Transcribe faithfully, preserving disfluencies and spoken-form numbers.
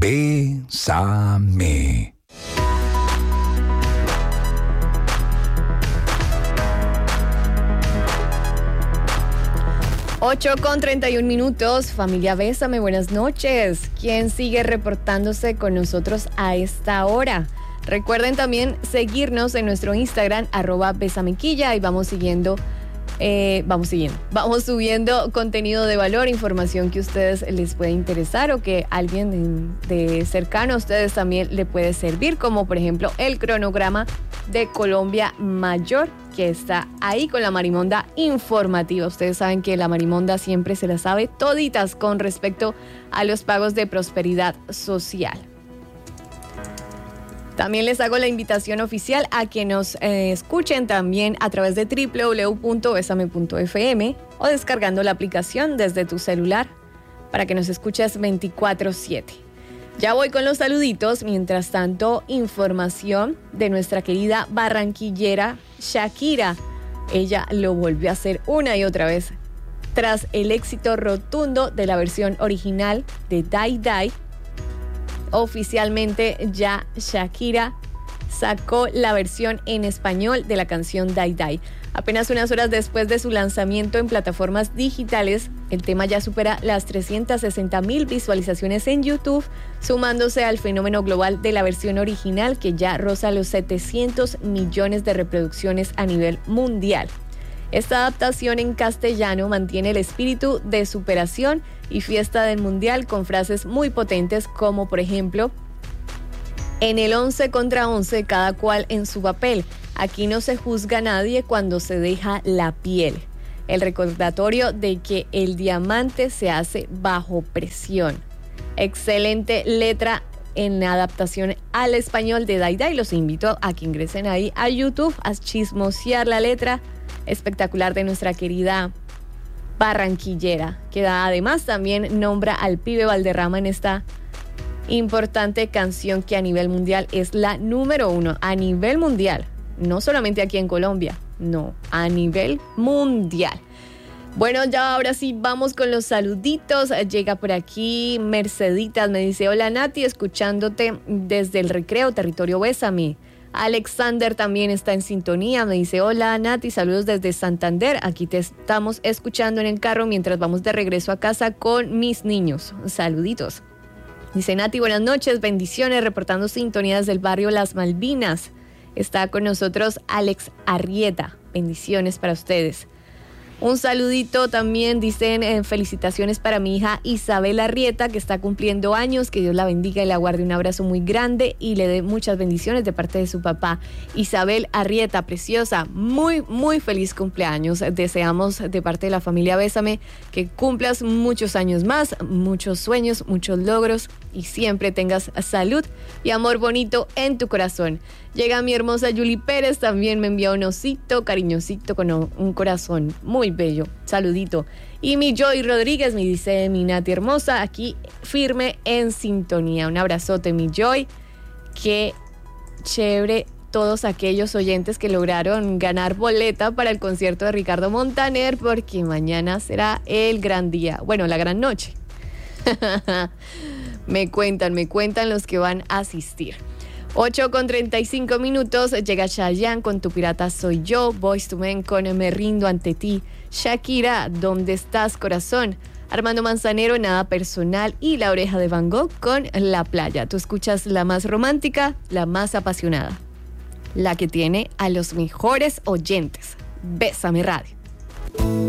Bésame. ocho con treinta y un minutos, familia Bésame, buenas noches. ¿Quién sigue reportándose con nosotros a esta hora? Recuerden también seguirnos en nuestro Instagram, arroba besamequilla, y vamos siguiendo, eh, vamos siguiendo, vamos subiendo contenido de valor, información que a ustedes les puede interesar o que alguien de, de cercano a ustedes también le puede servir, como por ejemplo el cronograma de Colombia Mayor, que está ahí con la Marimonda informativa. Ustedes saben que la Marimonda siempre se la sabe toditas con respecto a los pagos de prosperidad social. También les hago la invitación oficial a que nos eh, escuchen también a través de doble u doble u doble u punto besame punto efe eme o descargando la aplicación desde tu celular para que nos escuches veinticuatro siete. Ya voy con los saluditos. Mientras tanto, información de nuestra querida barranquillera Shakira. Ella lo volvió a hacer una y otra vez tras el éxito rotundo de la versión original de Die Die. Oficialmente ya Shakira sacó la versión en español de la canción Die Die. Apenas unas horas después de su lanzamiento en plataformas digitales, el tema ya supera las trescientas sesenta mil visualizaciones en YouTube, sumándose al fenómeno global de la versión original que ya roza los setecientos millones de reproducciones a nivel mundial. Esta adaptación en castellano mantiene el espíritu de superación y fiesta del mundial con frases muy potentes como, por ejemplo, en el once contra once, cada cual en su papel. Aquí no se juzga a nadie cuando se deja la piel. El recordatorio de que el diamante se hace bajo presión. Excelente letra en la adaptación al español de Die Die. Los invito a que ingresen ahí a YouTube a chismosear la letra espectacular de nuestra querida barranquillera, que además también nombra al pibe Valderrama en esta importante canción que a nivel mundial es la número uno, a nivel mundial, no solamente aquí en Colombia, no, a nivel mundial. Bueno, ya ahora sí vamos con los saluditos. Llega por aquí Merceditas, me dice: hola Nati, escuchándote desde el Recreo, territorio Bésame. Alexander también está en sintonía, me dice: hola Nati, saludos desde Santander, aquí te estamos escuchando en el carro mientras vamos de regreso a casa con mis niños. Saluditos. Dice Nati, buenas noches, bendiciones, reportando sintonías del barrio Las Malvinas. Está con nosotros Alex Arrieta, bendiciones para ustedes. Un saludito también, dicen, eh, felicitaciones para mi hija Isabel Arrieta, que está cumpliendo años, que Dios la bendiga y la guarde, un abrazo muy grande y le dé muchas bendiciones de parte de su papá. Isabel Arrieta, preciosa, muy, muy feliz cumpleaños. Deseamos de parte de la familia Bésame que cumplas muchos años más, muchos sueños, muchos logros y siempre tengas salud y amor bonito en tu corazón. Llega mi hermosa Yuli Pérez, también me envía un osito cariñosito con un corazón muy bello. Saludito. Y mi Joy Rodríguez me dice: mi Nati hermosa, aquí firme en sintonía. Un abrazote, mi Joy. Qué chévere todos aquellos oyentes que lograron ganar boleta para el concierto de Ricardo Montaner, porque mañana será el gran día. Bueno, la gran noche. Me cuentan, me cuentan los que van a asistir. ocho con treinta y cinco minutos, llega Chayanne con Tu Pirata Soy Yo, Boyz two Men con Me Rindo Ante Ti, Shakira, ¿Dónde estás corazón? Armando Manzanero, Nada Personal y La Oreja de Van Gogh con La Playa. Tú escuchas la más romántica, la más apasionada, la que tiene a los mejores oyentes. Bésame Radio.